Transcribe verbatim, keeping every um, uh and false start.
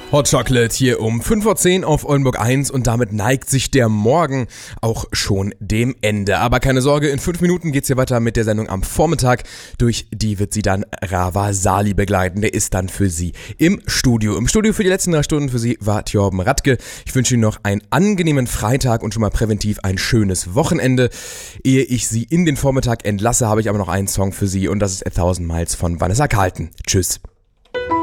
Hot Chocolate hier um fünf Uhr zehn auf Oldenburg eins und damit neigt sich der Morgen auch schon dem Ende. Aber keine Sorge, in fünf Minuten geht's hier weiter mit der Sendung am Vormittag. Durch die wird sie dann Rava Sali begleiten. Der ist dann für Sie im Studio. Im Studio für die letzten drei Stunden für Sie war Thjorben Radke. Ich wünsche Ihnen noch einen angenehmen Freitag und schon mal präventiv ein schönes Wochenende. Ehe ich Sie in den Vormittag entlasse, habe ich aber noch einen Song für Sie und das ist A Thousand Miles von Vanessa Carlton. Tschüss.